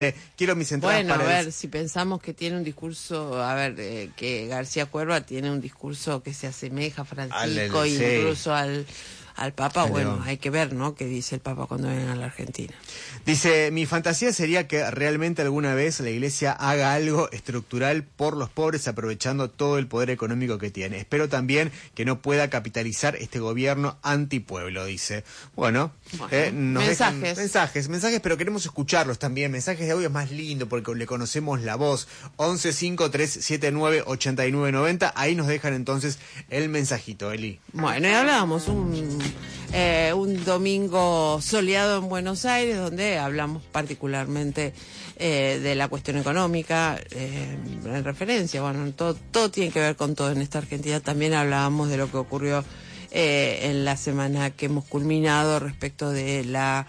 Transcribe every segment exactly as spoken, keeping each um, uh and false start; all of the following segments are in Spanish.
Eh, quiero mis entradas bueno, para a ver, el... si pensamos que tiene un discurso, a ver, eh, que García Cuerva tiene un discurso que se asemeja a Francisco, Al- sí. incluso al, al Papa, Al bueno, León. hay que ver, ¿no?, qué dice el Papa cuando venga a la Argentina. Dice, mi fantasía sería que realmente alguna vez la Iglesia haga algo estructural por los pobres aprovechando todo el poder económico que tiene. Espero también que no pueda capitalizar este gobierno antipueblo, dice. Bueno, Bueno, eh, nos mensajes. dejan mensajes, mensajes, pero queremos escucharlos también. Mensajes de audio es más lindo porque le conocemos la voz. once cinco tres siete nueve ocho nueve nueve cero. Ahí nos dejan entonces el mensajito, Eli. Bueno, y hablábamos un, eh, un domingo soleado en Buenos Aires, donde hablamos particularmente eh, de la cuestión económica, eh, en referencia, bueno, todo, todo tiene que ver con todo en esta Argentina. También hablábamos de lo que ocurrió eh, en la semana que hemos culminado respecto de la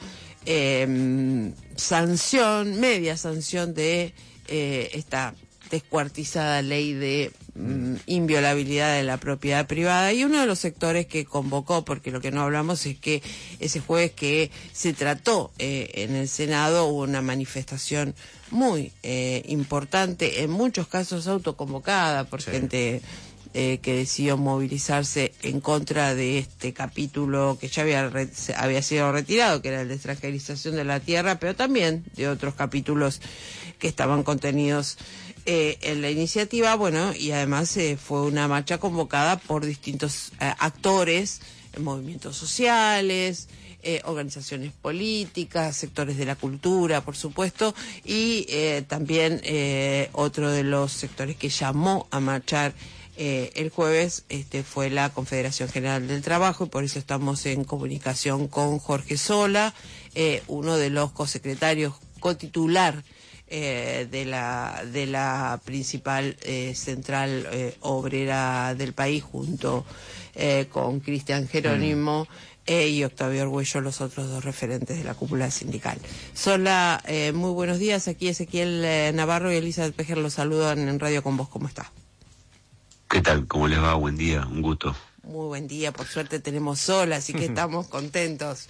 eh, sanción, media sanción de eh, esta descuartizada ley de mm, inviolabilidad de la propiedad privada, y uno de los sectores que convocó, porque lo que no hablamos es que ese jueves que se trató eh, en el Senado hubo una manifestación muy eh, importante, en muchos casos autoconvocada por Sí. gente eh, que decidió movilizarse en contra de este capítulo que ya había, re- había sido retirado, que era el de extranjerización de la tierra, pero también de otros capítulos que estaban contenidos Eh, en la iniciativa. Bueno, y además eh, fue una marcha convocada por distintos eh, actores, eh, movimientos sociales, eh, organizaciones políticas, sectores de la cultura, por supuesto, y eh, también eh, otro de los sectores que llamó a marchar eh, el jueves este, fue la Confederación General del Trabajo, y por eso estamos en comunicación con Jorge Sola, eh, uno de los cosecretarios, cotitular Eh, de la de la principal eh, central eh, obrera del país, junto eh, con Cristian Jerónimo mm. eh, y Octavio Arguello, los otros dos referentes de la cúpula sindical. Sola, eh, muy buenos días. Aquí Ezequiel eh, Navarro y Elizabeth Pejer los saludan en Radio con Vos. ¿Cómo está? ¿Qué tal? ¿Cómo les va? Buen día, un gusto. Muy buen día, por suerte tenemos sol, así que estamos contentos.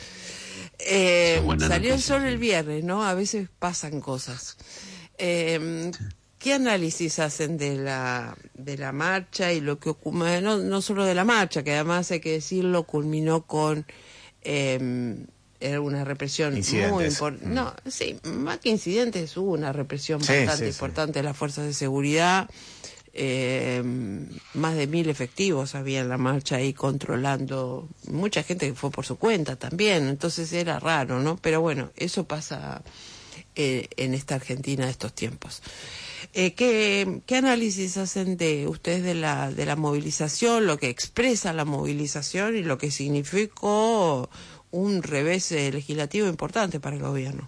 Eh, salió el sol el viernes, ¿no? A veces pasan cosas. Eh, ¿Qué análisis hacen de la de la marcha y lo que ocurre? No, no solo de la marcha, que además hay que decirlo, culminó con eh, una represión Incidentes. muy importante. Mm. No, sí, más que incidentes, hubo una represión sí, bastante sí, importante sí. de las fuerzas de seguridad. Eh, más de mil efectivos había en la marcha ahí controlando, mucha gente que fue por su cuenta también, entonces era raro, ¿no? Pero bueno, eso pasa eh, en esta Argentina de estos tiempos. Eh, ¿qué, ¿Qué análisis hacen de ustedes de la, de la movilización, lo que expresa la movilización y lo que significó un revés eh, legislativo importante para el gobierno?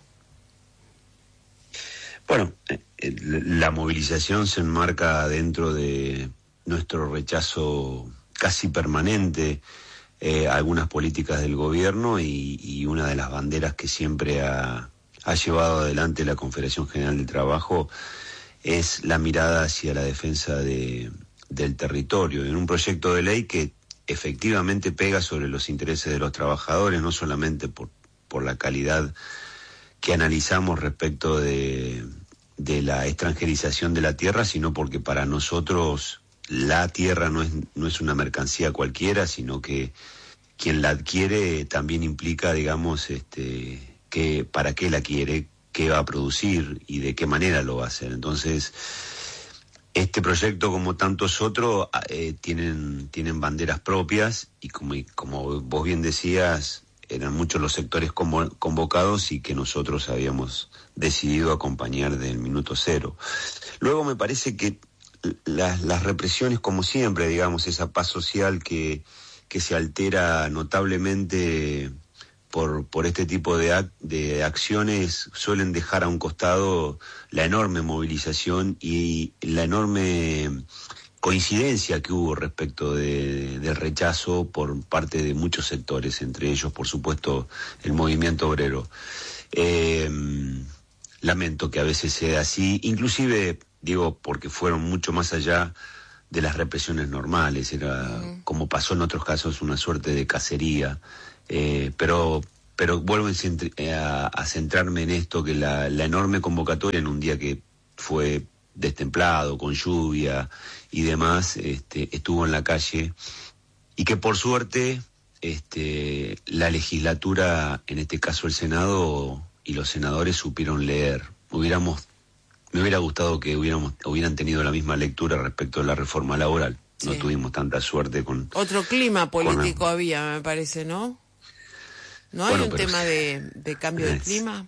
Bueno, eh, la movilización se enmarca dentro de nuestro rechazo casi permanente eh, a algunas políticas del gobierno y, y una de las banderas que siempre ha, ha llevado adelante la Confederación General del Trabajo es la mirada hacia la defensa de, del territorio, en un proyecto de ley que efectivamente pega sobre los intereses de los trabajadores, no solamente por, por la calidad que analizamos respecto de, de la extranjerización de la tierra, sino porque para nosotros la tierra no es, no es una mercancía cualquiera, sino que quien la adquiere también implica, digamos, este, que para qué la quiere, qué va a producir y de qué manera lo va a hacer. Entonces, este proyecto, como tantos otros, eh, tienen, tienen banderas propias y como, como vos bien decías, eran muchos los sectores convocados y que nosotros habíamos decidido acompañar desde el minuto cero. Luego me parece que las, las represiones, como siempre, digamos, esa paz social que, que se altera notablemente por, por este tipo de, ac- de acciones, suelen dejar a un costado la enorme movilización y la enorme coincidencia que hubo respecto de, del rechazo por parte de muchos sectores, entre ellos, por supuesto, el movimiento obrero. Eh, lamento que a veces sea así, inclusive, digo, porque fueron mucho más allá de las represiones normales, era, uh-huh. como pasó en otros casos, una suerte de cacería, eh, pero pero vuelvo a, a centrarme en esto, que la, la enorme convocatoria en un día que fue destemplado, con lluvia y demás, este, estuvo en la calle, y que por suerte este, la legislatura, en este caso el Senado y los senadores, supieron leer. Hubiéramos, me hubiera gustado que hubiéramos, hubieran tenido la misma lectura respecto a la reforma laboral. Sí. No tuvimos tanta suerte con... Otro clima político la... había, me parece, ¿no? ¿No hay bueno, un pero... tema de, de cambio de clima?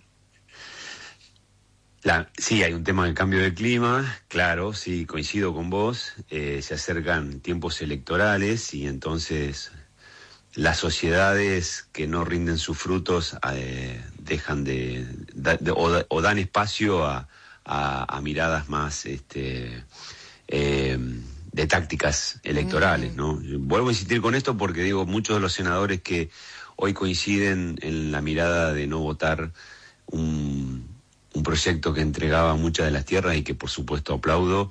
La, sí, hay un tema del cambio de clima, claro, sí, coincido con vos. Eh, se acercan tiempos electorales y entonces las sociedades que no rinden sus frutos eh, dejan de, de, de o, o dan espacio a, a, a miradas más este, eh, de tácticas electorales, ¿no? Vuelvo a insistir con esto porque digo, muchos de los senadores que hoy coinciden en la mirada de no votar un, un proyecto que entregaba muchas de las tierras y que por supuesto aplaudo,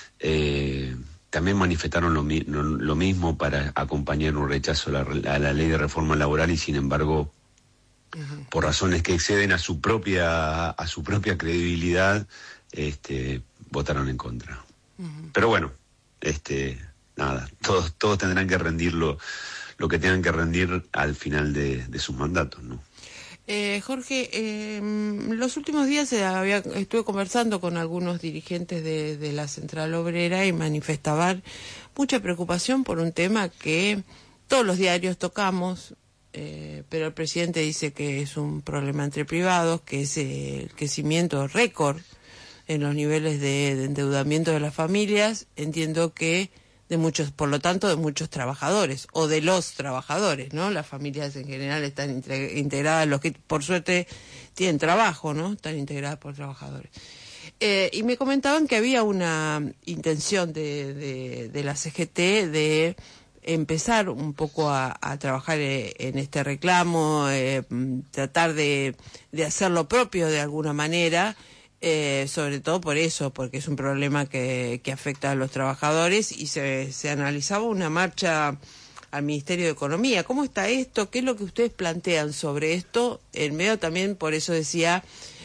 eh, también manifestaron lo, lo, lo mismo para acompañar un rechazo a la, a la ley de reforma laboral y sin embargo, uh-huh. por razones que exceden a su propia a su propia credibilidad, este, votaron en contra. Uh-huh. Pero bueno, este, nada, todos todos tendrán que rendirlo lo que tengan que rendir al final de, de sus mandatos, ¿no? Eh, Jorge, eh, los últimos días había, estuve conversando con algunos dirigentes de, de la Central Obrera y manifestaban mucha preocupación por un tema que todos los diarios tocamos, eh, pero el presidente dice que es un problema entre privados, que es el crecimiento récord en los niveles de, de endeudamiento de las familias. Entiendo que de muchos, por lo tanto, de muchos trabajadores, o de los trabajadores, ¿no? Las familias en general están integradas, los que por suerte tienen trabajo, ¿no? Están integradas por trabajadores. Eh, y me comentaban que había una intención de, de, de la C G T de empezar un poco a, a trabajar en este reclamo, eh, tratar de, de hacer lo propio de alguna manera. Eh, sobre todo por eso, porque es un problema que, que afecta a los trabajadores y se, se analizaba una marcha al Ministerio de Economía. ¿Cómo está esto? ¿Qué es lo que ustedes plantean sobre esto? En medio también, por eso decía,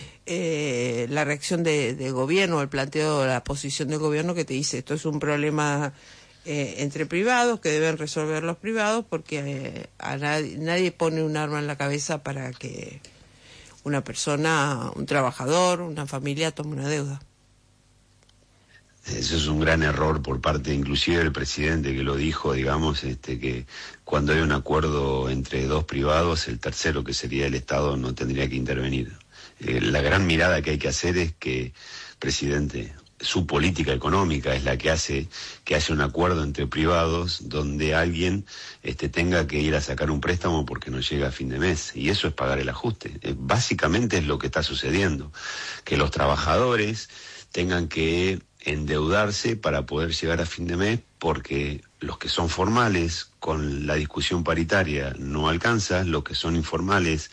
eh, la reacción de, de gobierno, el planteo, la posición del gobierno que te dice esto es un problema eh, entre privados que deben resolver los privados porque eh, a nadie, nadie pone un arma en la cabeza para que una persona, un trabajador, una familia toma una deuda. Eso es un gran error por parte inclusive del presidente que lo dijo, digamos, este que cuando hay un acuerdo entre dos privados, el tercero, que sería el Estado, no tendría que intervenir. Eh, la gran mirada que hay que hacer es que, presidente, su política económica es la que hace que haya un acuerdo entre privados donde alguien este, tenga que ir a sacar un préstamo porque no llega a fin de mes, y eso es pagar el ajuste. Eh, básicamente es lo que está sucediendo, que los trabajadores tengan que endeudarse para poder llegar a fin de mes porque los que son formales con la discusión paritaria no alcanza, los que son informales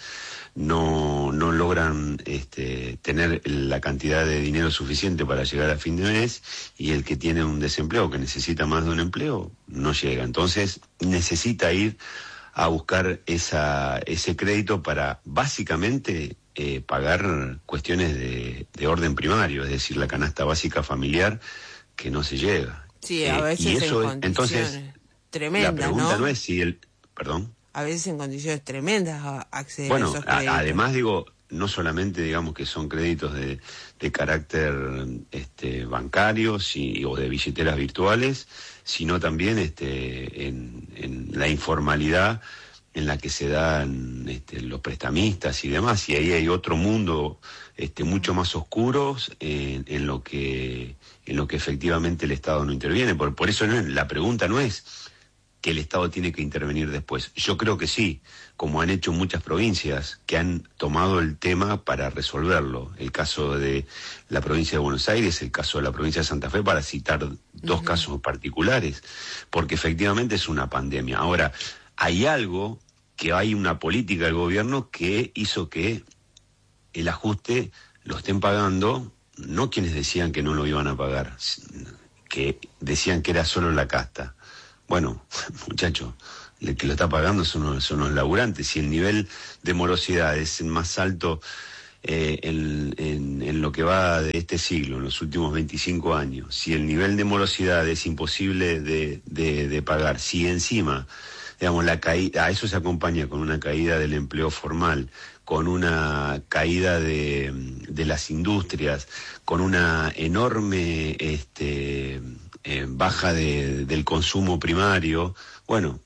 no no logran este, tener la cantidad de dinero suficiente para llegar a fin de mes, y el que tiene un desempleo que necesita más de un empleo no llega. Entonces necesita ir a buscar esa ese crédito para básicamente eh, pagar cuestiones de, de orden primario, es decir, la canasta básica familiar que no se llega. Sí, a veces eh, y eso en es, entonces tremendas, la pregunta ¿no? no es si el... Perdón. A veces en condiciones tremendas a acceder bueno, a esos créditos. A, además digo, no solamente digamos que son créditos de, de carácter este, bancario sí, o de billeteras virtuales, sino también este, en, en la informalidad en la que se dan este, los prestamistas y demás, y ahí hay otro mundo este, mucho más oscuro en, en lo que en lo que efectivamente el Estado no interviene. Por, por eso no, la pregunta no es que el Estado tiene que intervenir después. Yo creo que sí, como han hecho muchas provincias que han tomado el tema para resolverlo. El caso de la provincia de Buenos Aires, el caso de la provincia de Santa Fe, para citar dos uh-huh. casos particulares, porque efectivamente es una pandemia. Ahora, hay algo que hay una política del gobierno que hizo que el ajuste lo estén pagando, no quienes decían que no lo iban a pagar, que decían que era solo la casta. Bueno, muchachos, el que lo está pagando son los, son los laburantes. Si el nivel de morosidad es el más alto eh, en, en, en lo que va de este siglo, en los últimos veinticinco años, si el nivel de morosidad es imposible de, de, de pagar, si encima, digamos, la caída, a eso se acompaña con una caída del empleo formal, con una caída de, de las industrias, con una enorme este, eh, baja de, del consumo primario, bueno,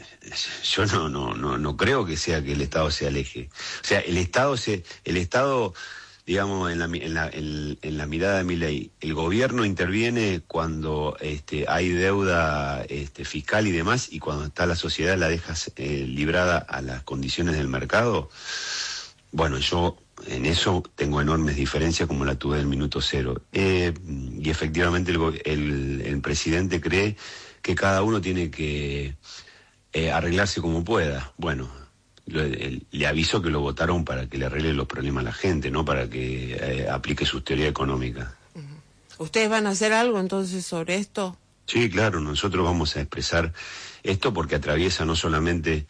yo no, no, no, no creo que sea que el Estado se aleje. O sea, el Estado se, el Estado, digamos, en la, en la, en, en la mirada de Milei, el gobierno interviene cuando este, hay deuda este, fiscal y demás, y cuando está la sociedad la dejas eh, librada a las condiciones del mercado. Bueno, yo en eso tengo enormes diferencias como la tuve del minuto cero. Eh, y efectivamente el, el, el presidente cree que cada uno tiene que eh, arreglarse como pueda. Bueno, lo, el, le aviso que lo votaron para que le arregle los problemas a la gente, no para que eh, aplique sus teorías económicas. ¿Ustedes van a hacer algo entonces sobre esto? Sí, claro, nosotros vamos a expresar esto porque atraviesa no solamente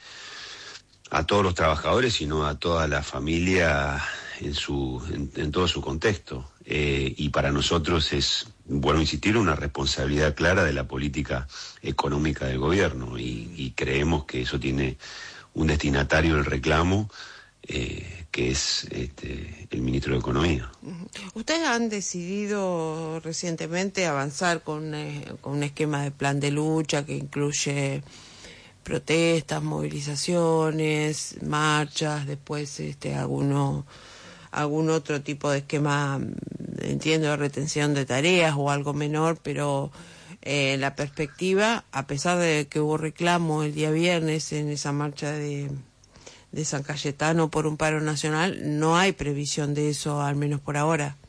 a todos los trabajadores, sino a toda la familia en su en, en todo su contexto. Eh, y para nosotros es, bueno, insistir, una responsabilidad clara de la política económica del gobierno, y, y creemos que eso tiene un destinatario del reclamo, eh, que es este, el ministro de Economía. Ustedes han decidido recientemente avanzar con, eh, con un esquema de plan de lucha que incluye protestas, movilizaciones, marchas, después este alguno algún otro tipo de esquema, entiendo, de retención de tareas o algo menor, pero eh, la perspectiva, a pesar de que hubo reclamo el día viernes en esa marcha de, de San Cayetano por un paro nacional, no hay previsión de eso, al menos por ahora.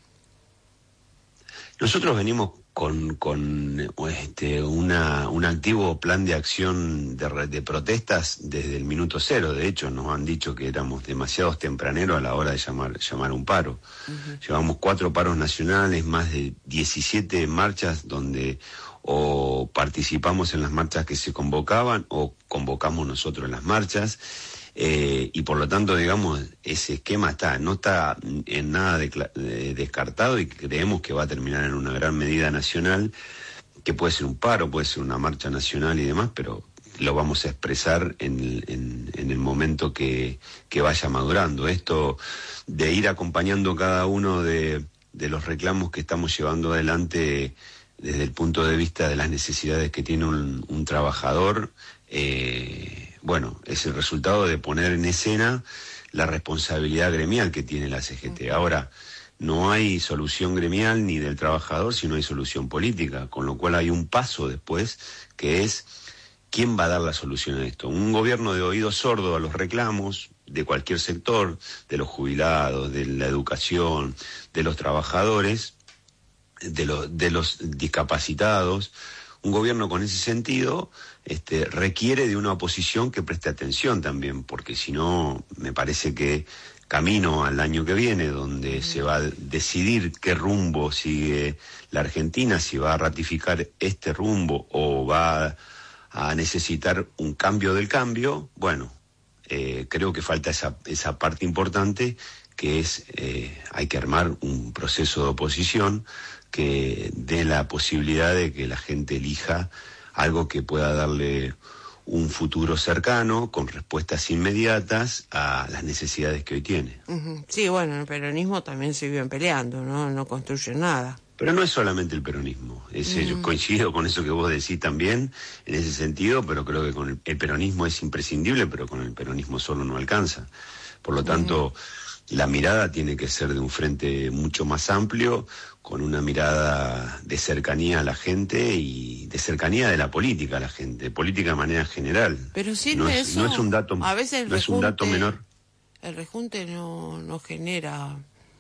Nosotros venimos con, con este, una, un activo plan de acción de, de protestas desde el minuto cero. De hecho, nos han dicho que éramos demasiados tempraneros a la hora de llamar, llamar un paro. Uh-huh. Llevamos cuatro paros nacionales, más de diecisiete marchas donde o participamos en las marchas que se convocaban o convocamos nosotros en las marchas. Eh, y por lo tanto, digamos, ese esquema está, no está en nada de, de, descartado, y creemos que va a terminar en una gran medida nacional, que puede ser un paro, puede ser una marcha nacional y demás, pero lo vamos a expresar en el, en, en el momento que, que vaya madurando. Esto de ir acompañando cada uno de, de los reclamos que estamos llevando adelante desde el punto de vista de las necesidades que tiene un, un trabajador, eh, bueno, es el resultado de poner en escena la responsabilidad gremial que tiene la C G T. Ahora, no hay solución gremial ni del trabajador si no hay solución política, con lo cual hay un paso después, que es quién va a dar la solución a esto. Un gobierno de oído sordo a los reclamos de cualquier sector, de los jubilados, de la educación, de los trabajadores, de los, de los discapacitados. Un gobierno con ese sentido este, requiere de una oposición que preste atención también, porque si no, me parece que camino al año que viene, donde se va a decidir qué rumbo sigue la Argentina, si va a ratificar este rumbo o va a necesitar un cambio del cambio, bueno, eh, creo que falta esa, esa parte importante, que es, eh, hay que armar un proceso de oposición que dé la posibilidad de que la gente elija algo que pueda darle un futuro cercano, con respuestas inmediatas a las necesidades que hoy tiene. Uh-huh. Sí, bueno, el peronismo también se viven peleando, ¿no? No construyen nada. Pero no es solamente el peronismo, es, uh-huh. Yo coincido con eso que vos decís también, en ese sentido, pero creo que con el, el peronismo es imprescindible, pero con el peronismo solo no alcanza. Por lo tanto, uh-huh. la mirada tiene que ser de un frente mucho más amplio, con una mirada de cercanía a la gente y de cercanía de la política a la gente, política de manera general. Pero sirve no es, eso. No es un dato, a veces el no rejunte, es un dato menor. El rejunte no, no genera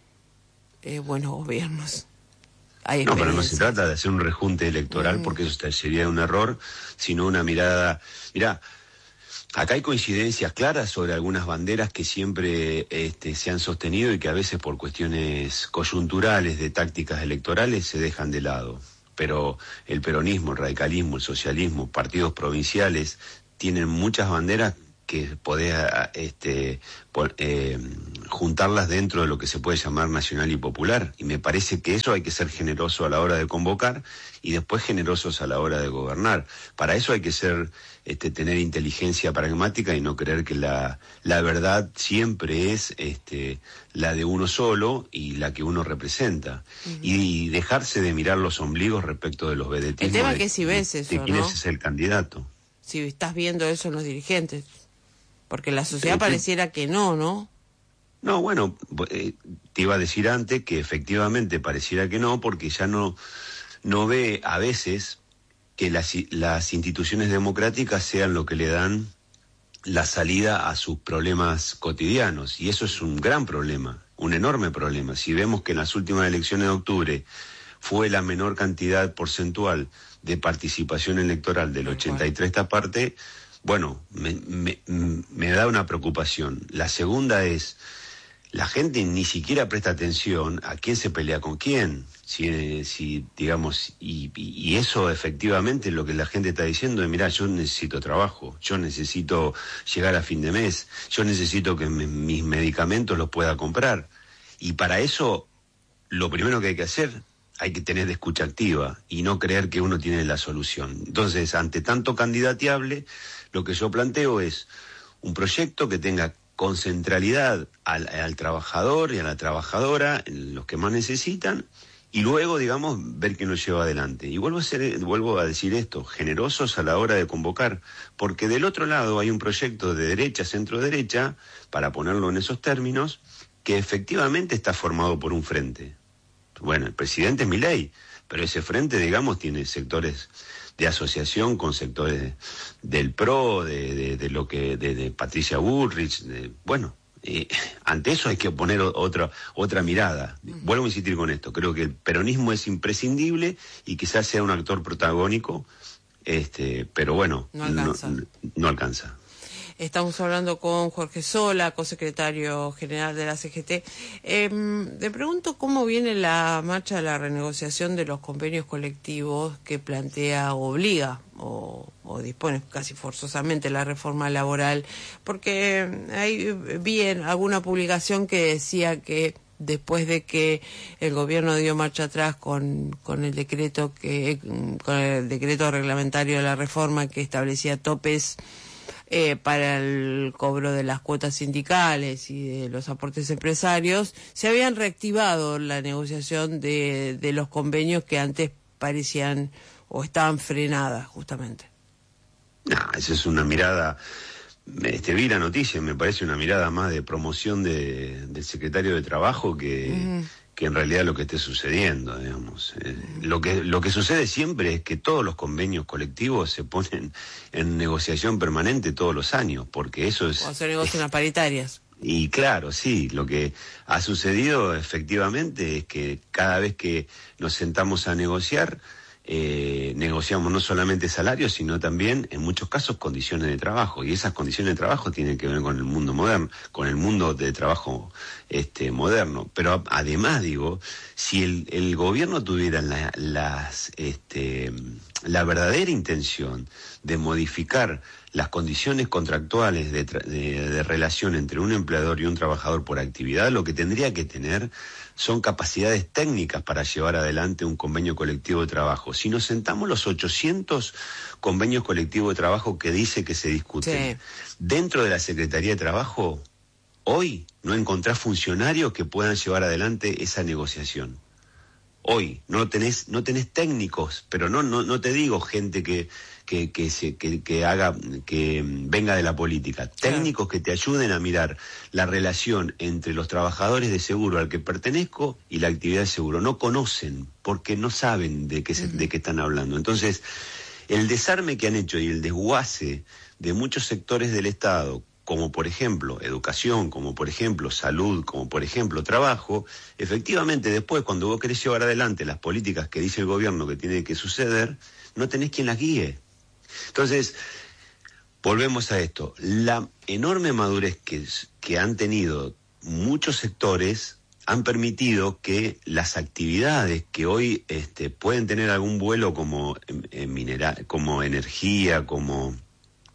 eh, buenos gobiernos. Hay no, pero no se trata de hacer un rejunte electoral, mm. porque eso sería un error, sino una mirada. Mirá, acá hay coincidencias claras sobre algunas banderas que siempre este, se han sostenido y que a veces por cuestiones coyunturales de tácticas electorales se dejan de lado. Pero el peronismo, el radicalismo, el socialismo, partidos provinciales, tienen muchas banderas que podés este, por, eh, juntarlas dentro de lo que se puede llamar nacional y popular. Y me parece que eso hay que ser generoso a la hora de convocar y después generosos a la hora de gobernar. Para eso hay que ser, este, tener inteligencia pragmática y no creer que la, la verdad siempre es este, la de uno solo y la que uno representa. Uh-huh. y, y dejarse de mirar los ombligos respecto de los vedetismos. El tema de, es que si ves eso, de quién ¿no? es el candidato. Si estás viendo eso en los dirigentes. Porque la sociedad sí, pareciera que no, ¿no? No, bueno, eh, te iba a decir antes que efectivamente pareciera que no, porque ya no, no ve a veces que las, las instituciones democráticas sean lo que le dan la salida a sus problemas cotidianos. Y eso es un gran problema, un enorme problema. Si vemos que en las últimas elecciones de octubre fue la menor cantidad porcentual de participación electoral del ochenta y tres esta parte... Bueno, me, me, me da una preocupación. La segunda es, la gente ni siquiera presta atención a quién se pelea con quién. Si, si digamos, y, y eso efectivamente es lo que la gente está diciendo, es, mirá, yo necesito trabajo, yo necesito llegar a fin de mes, yo necesito que me, mis medicamentos los pueda comprar. Y para eso, lo primero que hay que hacer, hay que tener de escucha activa y no creer que uno tiene la solución. Entonces, ante tanto candidateable, lo que yo planteo es un proyecto que tenga con centralidad al, al trabajador y a la trabajadora, los que más necesitan, y luego, digamos, ver quién lo lleva adelante. Y vuelvo a, ser, vuelvo a decir esto, generosos a la hora de convocar, porque del otro lado hay un proyecto de derecha, centro-derecha, para ponerlo en esos términos, que efectivamente está formado por un frente. Bueno, el presidente es Milei, pero ese frente, digamos, tiene sectores de asociación con sectores del P R O, de, de, de lo que de, de Patricia Bullrich, de, bueno, eh, ante eso hay que poner otra otra mirada. Vuelvo a insistir con esto, creo que el peronismo es imprescindible y quizás sea un actor protagónico, este, pero bueno, no alcanza. No, no alcanza. Estamos hablando con Jorge Sola, cosecretario general de la C G T. Eh, le pregunto cómo viene la marcha de la renegociación de los convenios colectivos que plantea, obliga o, o dispone casi forzosamente la reforma laboral, porque hay vi en alguna publicación que decía que después de que el gobierno dio marcha atrás con, con el decreto que con el decreto reglamentario de la reforma que establecía topes Eh, para el cobro de las cuotas sindicales y de los aportes empresarios, se habían reactivado la negociación de, de los convenios que antes parecían o estaban frenadas, justamente. No, esa es una mirada, este, vi la noticia, me parece una mirada más de promoción de, del secretario de Trabajo que... Uh-huh. que en realidad lo que esté sucediendo, digamos. Eh, lo que lo que sucede siempre es que todos los convenios colectivos se ponen en negociación permanente todos los años, porque eso es... O se negocian las paritarias. Y claro, sí, lo que ha sucedido efectivamente es que cada vez que nos sentamos a negociar, eh, negociamos no solamente salarios, sino también, en muchos casos, condiciones de trabajo. Y esas condiciones de trabajo tienen que ver con el mundo moderno, con el mundo de trabajo este, moderno. Pero además, digo, si el, el gobierno tuviera la, las, este, la verdadera intención de modificar las condiciones contractuales de, de, de relación entre un empleador y un trabajador por actividad, lo que tendría que tener son capacidades técnicas para llevar adelante un convenio colectivo de trabajo. Si nos sentamos los ochocientos convenios colectivos de trabajo que dice que se discuten, sí, dentro de la Secretaría de Trabajo, hoy no encontrás funcionarios que puedan llevar adelante esa negociación. Hoy no tenés, no tenés técnicos, pero no, no, no te digo gente que, que, que, se, que, que haga, que venga de la política, técnicos que te ayuden a mirar la relación entre los trabajadores de seguro al que pertenezco y la actividad de seguro. No conocen, porque no saben de qué, se, uh-huh. de qué están hablando. Entonces, el desarme que han hecho y el desguace de muchos sectores del Estado, como por ejemplo educación, como por ejemplo salud, como por ejemplo trabajo, efectivamente después cuando vos querés llevar adelante las políticas que dice el gobierno que tiene que suceder, no tenés quien las guíe. Entonces, volvemos a esto, la enorme madurez que, que han tenido muchos sectores han permitido que las actividades que hoy este, pueden tener algún vuelo como, eh, mineral, como energía, como...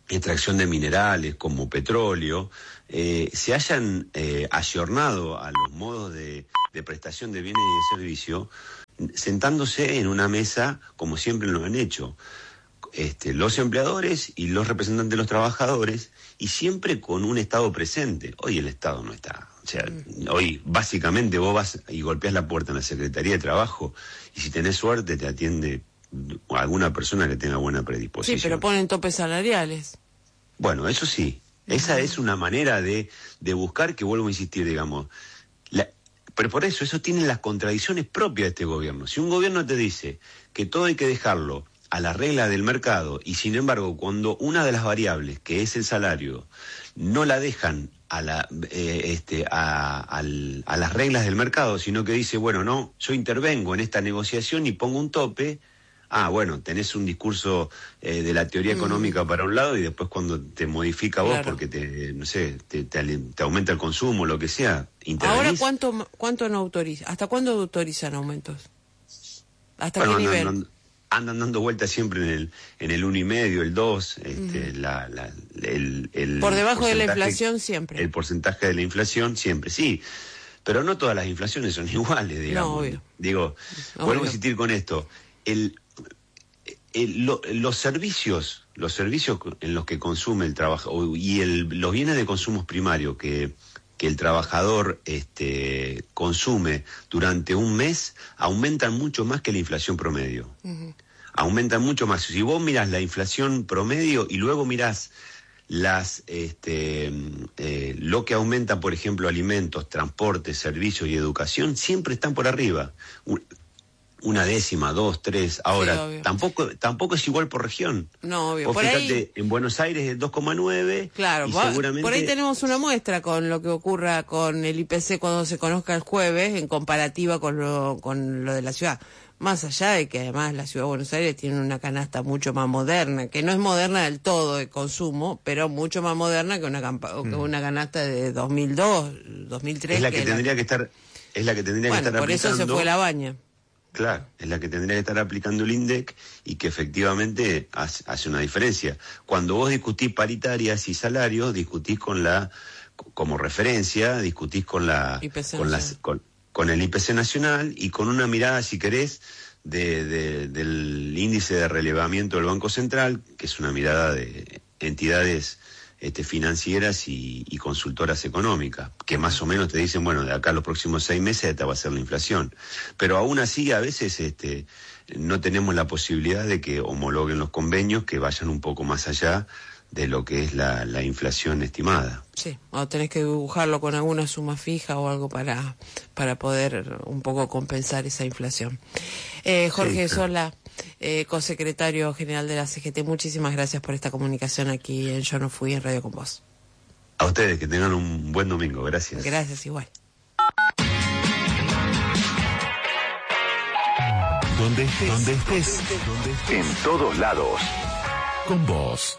extracción de minerales como petróleo, eh, se hayan eh, ayornado a los modos de, de prestación de bienes y de servicios, sentándose en una mesa como siempre lo han hecho, este, los empleadores y los representantes de los trabajadores, y siempre con un Estado presente. Hoy el Estado no está. O sea, mm. hoy básicamente vos vas y golpeás la puerta en la Secretaría de Trabajo y si tenés suerte te atiende alguna persona que tenga buena predisposición. Sí, pero ponen topes salariales. Bueno, eso sí. Esa es una manera de, de buscar, que vuelvo a insistir, digamos. La, pero por eso, eso tiene las contradicciones propias de este gobierno. Si un gobierno te dice que todo hay que dejarlo a la regla del mercado, y sin embargo, cuando una de las variables, que es el salario, no la dejan a, la, eh, este, a, a, a las reglas del mercado, sino que dice, bueno, no, yo intervengo en esta negociación y pongo un tope. Ah, bueno, tenés un discurso eh, de la teoría económica mm. para un lado, y después cuando te modifica vos, claro, porque te, no sé, te, te, te aumenta el consumo, lo que sea, intervenís. Ahora, ¿cuánto cuánto no autoriza? ¿Hasta cuándo autorizan aumentos? ¿Hasta bueno, qué andan, nivel? Andan, andan dando vueltas siempre en el en el uno y medio, el dos, este, mm. la, la, el, el por debajo de la inflación siempre. El porcentaje de la inflación siempre, sí. Pero no todas las inflaciones son iguales, digamos. No, obvio. Digo, obvio. Vuelvo a insistir con esto. El El, lo, los servicios, los servicios en los que consume el trabajo y el, los bienes de consumo primario que, que el trabajador este, consume durante un mes aumentan mucho más que la inflación promedio. Uh-huh. Aumentan mucho más. Si vos mirás la inflación promedio y luego mirás las este, eh, lo que aumenta, por ejemplo, alimentos, transportes, servicios y educación, siempre están por arriba. Una décima, dos, tres. Ahora, sí, tampoco tampoco es igual por región. No, obvio. Vos por fíjate, ahí... en Buenos Aires es dos coma nueve. Claro, y va, seguramente... por ahí tenemos una muestra con lo que ocurra con el I P C cuando se conozca el jueves, en comparativa con lo, con lo de la ciudad. Más allá de que además la ciudad de Buenos Aires tiene una canasta mucho más moderna, que no es moderna del todo de consumo, pero mucho más moderna que una, campa- mm. que una canasta de dos mil dos, dos mil tres. Es la que, que tendría la... que estar, es la que tendría bueno, que estar por aplicando. Eso se fue la baña. Claro, es la que tendría que estar aplicando el INDEC y que efectivamente hace, hace una diferencia. Cuando vos discutís paritarias y salarios, discutís con la, como referencia, discutís con la, con, las, con, con el I P C nacional y con una mirada, si querés, de, de, del índice de relevamiento del Banco Central, que es una mirada de entidades Este, financieras y, y consultoras económicas, que más o menos te dicen, bueno, de acá a los próximos seis meses esta va a ser la inflación. Pero aún así, a veces este, no tenemos la posibilidad de que homologuen los convenios que vayan un poco más allá de lo que es la, la inflación estimada. Sí, o tenés que dibujarlo con alguna suma fija o algo para, para poder un poco compensar esa inflación. Eh, Jorge sí, claro. Sola, eh, consecretario general de la C G T, muchísimas gracias por esta comunicación aquí en Yo No Fui en Radio Con Vos. A ustedes, que tengan un buen domingo, gracias. Gracias, igual. Donde estés, donde estés, donde estés, en todos lados, con vos.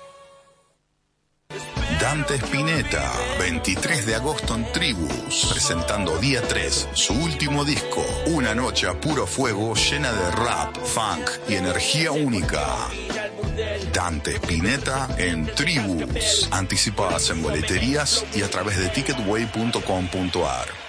Dante Spinetta, veintitrés de agosto en Tribus, presentando día tres, su último disco, una noche a puro fuego llena de rap, funk y energía única. Dante Spinetta en Tribus, anticipadas en boleterías y a través de ticketway punto com punto a r.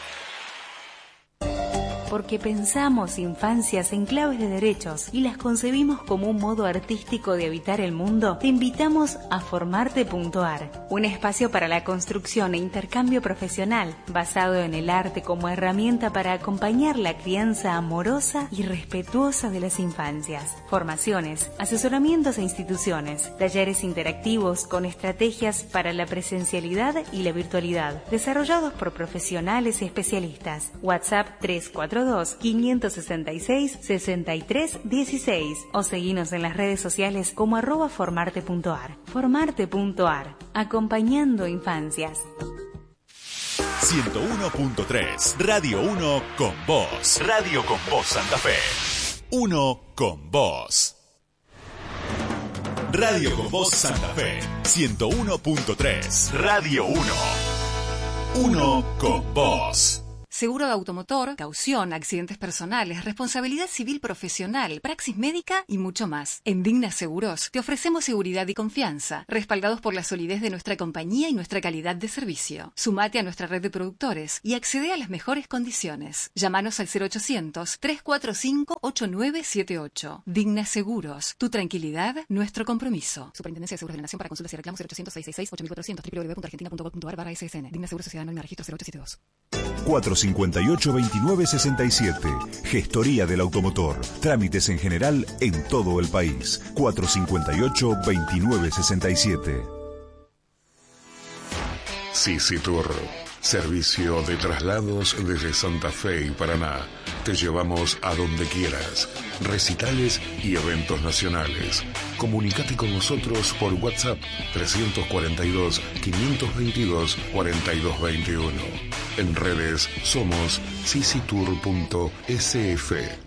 Porque pensamos infancias en claves de derechos y las concebimos como un modo artístico de habitar el mundo, te invitamos a formarte punto a r, un espacio para la construcción e intercambio profesional basado en el arte como herramienta para acompañar la crianza amorosa y respetuosa de las infancias. Formaciones, asesoramientos a instituciones, talleres interactivos con estrategias para la presencialidad y la virtualidad, desarrollados por profesionales y especialistas. WhatsApp tres cuatro dos, cinco seis seis, seis tres uno seis o seguinos en las redes sociales como arroba formarte punto a r. Formarte punto a r, acompañando infancias. ciento uno punto tres, Radio uno con vos. Radio con vos Santa Fe. uno con vos. Radio con vos Santa Fe. ciento uno punto tres. Radio uno. uno con vos. seguro de automotor, caución, accidentes personales, responsabilidad civil profesional, praxis médica y mucho más. En Digna Seguros te ofrecemos seguridad y confianza, respaldados por la solidez de nuestra compañía y nuestra calidad de servicio. Sumate a nuestra red de productores y accede a las mejores condiciones. Llámanos al cero ochocientos, tres cuatro cinco, ocho nueve siete ocho. Digna Seguros, tu tranquilidad, nuestro compromiso. Superintendencia de Seguros de la Nación. Para consultas y reclamos cero ochocientos, seiscientos sesenta y seis, ocho mil cuatrocientos, w w w punto argentina punto gov punto a r barra S S N. Digna Seguros Sociedad Anónima Registro cero ocho siete dos. cuatro cincuenta y ocho, veintinueve sesenta y siete. Gestoría del automotor. Trámites en general en todo el país. cuatro cincuenta y ocho, veintinueve sesenta y siete. Sisi Tour. Servicio de traslados desde Santa Fe y Paraná. Te llevamos a donde quieras. Recitales y eventos nacionales. Comunicate con nosotros por WhatsApp trescientos cuarenta y dos, quinientos veintidós, cuarenta y dos veintiuno. En redes somos sisitour punto s f.